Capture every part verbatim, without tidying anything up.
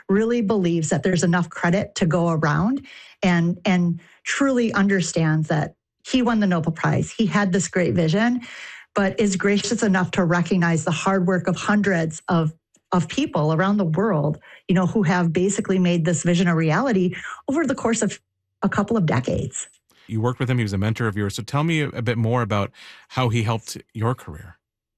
really believes that there's enough credit to go around and, and truly understands that he won the Nobel Prize. He had this great vision, but is gracious enough to recognize the hard work of hundreds of, of people around the world, you know, who have basically made this vision a reality over the course of a couple of decades. You worked with him. He was a mentor of yours. So tell me a bit more about how he helped your career.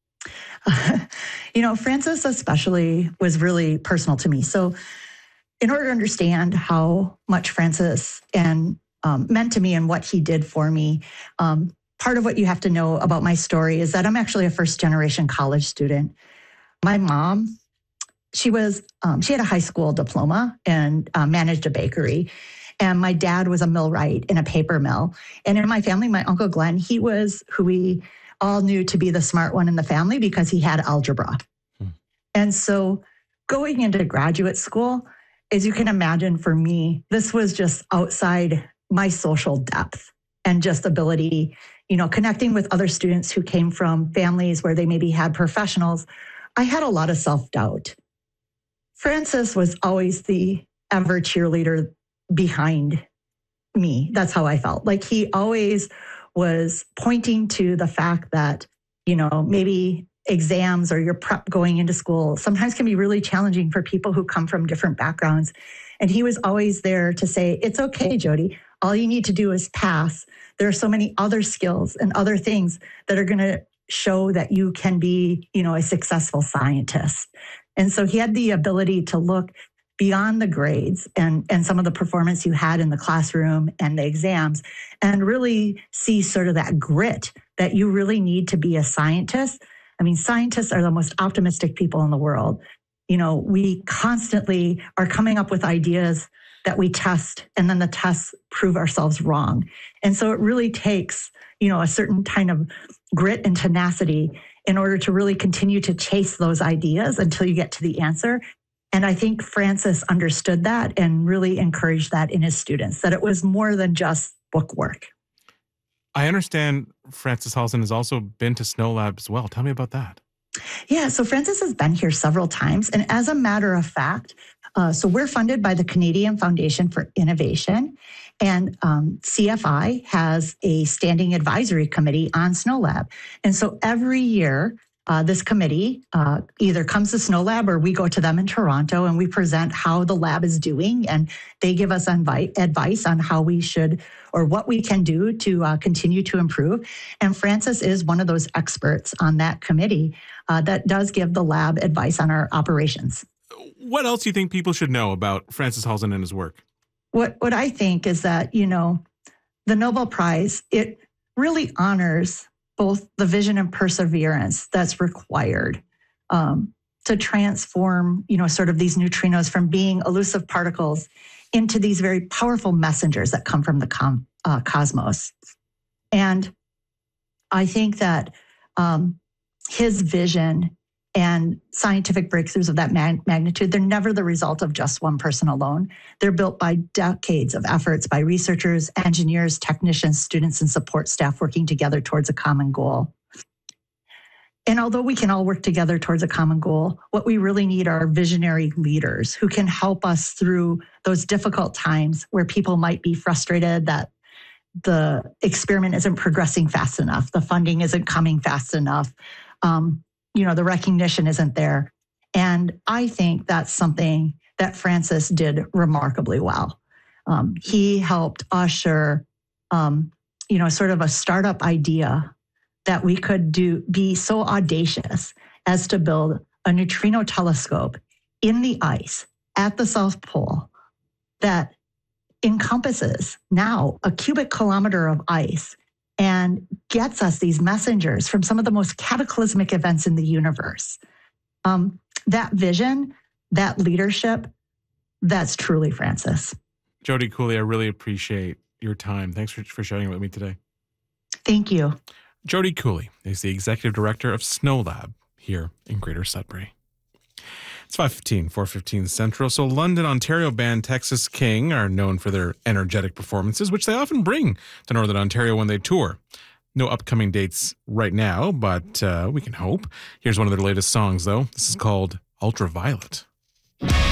Uh, you know, Francis especially was really personal to me. So in order to understand how much Francis and um, meant to me and what he did for me, um, part of what you have to know about my story is that I'm actually a first generation college student. My mom, she was, um, she had a high school diploma and uh, managed a bakery. And my dad was a millwright in a paper mill. And in my family, my Uncle Glenn, he was who we all knew to be the smart one in the family because he had algebra. Hmm. And so going into graduate school, as you can imagine for me, this was just outside my social depth and just ability, you know, connecting with other students who came from families where they maybe had professionals. I had a lot of self-doubt. Francis was always the ever cheerleader behind me. That's how I felt. Like he always was pointing to the fact that, you know, maybe exams or your prep going into school sometimes can be really challenging for people who come from different backgrounds. And he was always there to say, it's okay, Jody. All you need to do is pass. There are so many other skills and other things that are going to show that you can be, you know, a successful scientist. And so he had the ability to look beyond the grades and, and some of the performance you had in the classroom and the exams, and really see sort of that grit that you really need to be a scientist. I mean, scientists are the most optimistic people in the world. You know, we constantly are coming up with ideas that we test, and then the tests prove ourselves wrong. And so it really takes, you know, a certain kind of grit and tenacity in order to really continue to chase those ideas until you get to the answer. And I think Francis understood that and really encouraged that in his students, that it was more than just book work. I understand Francis Halzen has also been to SNOLAB as well. Tell me about that. Yeah, so Francis has been here several times. And as a matter of fact, uh, so we're funded by the Canadian Foundation for Innovation. And um, C F I has a standing advisory committee on SNOLAB. And so every year, Uh, this committee uh, either comes to SNOLAB or we go to them in Toronto and we present how the lab is doing, and they give us invi- advice on how we should or what we can do to uh, continue to improve. And Francis is one of those experts on that committee uh, that does give the lab advice on our operations. What else do you think people should know about Francis Halzen and his work? What, what I think is that, you know, the Nobel Prize, it really honors both the vision and perseverance that's required um, to transform, you know, sort of these neutrinos from being elusive particles into these very powerful messengers that come from the com- uh, cosmos. And I think that um, his vision and scientific breakthroughs of that mag- magnitude, they're never the result of just one person alone. They're built by decades of efforts by researchers, engineers, technicians, students, and support staff working together towards a common goal. And although we can all work together towards a common goal, what we really need are visionary leaders who can help us through those difficult times where people might be frustrated that the experiment isn't progressing fast enough, the funding isn't coming fast enough, um, you know, the recognition isn't there. And I think that's something that Francis did remarkably well. Um, he helped usher, um, you know, sort of a startup idea that we could do be so audacious as to build a neutrino telescope in the ice at the South Pole that encompasses now a cubic kilometer of ice and gets us these messengers from some of the most cataclysmic events in the universe. Um, that vision, that leadership, that's truly Francis. Jody Cooley, I really appreciate your time. Thanks for, for sharing it with me today. Thank you. Jody Cooley is the executive director of SNOLAB here in Greater Sudbury. It's five fifteen, four fifteen Central. So London, Ontario band Texas King are known for their energetic performances, which they often bring to Northern Ontario when they tour. No upcoming dates right now, but uh, we can hope. Here's one of their latest songs, though. This is called Ultraviolet.